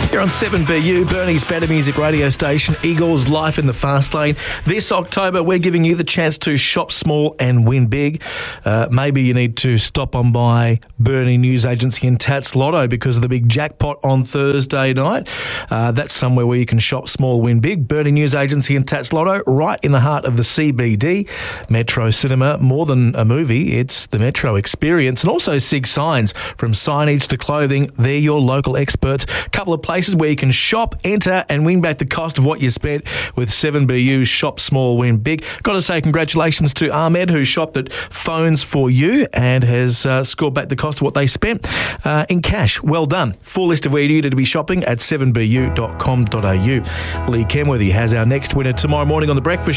You're on 7BU, Bernie's Better Music radio station, Eagles Life in the Fast Lane. This October, we're giving you the chance to shop small and win big. Maybe you need to stop on by Bernie News Agency and Tats Lotto because of the big jackpot on Thursday night. That's somewhere where you can shop small, win big. Bernie News Agency and Tats Lotto, right in the heart of the CBD. Metro Cinema, more than a movie, it's the Metro experience. And also Sig Signs, from signage to clothing, they're your local experts. Couple of places where you can shop, enter and win back the cost of what you spent with 7BU Shop Small, Win Big. Got to say congratulations to Ahmed, who shopped at Phones for You and has scored back the cost of what they spent in cash. Well done. Full list of where you needed to be shopping at 7bu.com.au. Lee Kenworthy has our next winner tomorrow morning on The Breakfast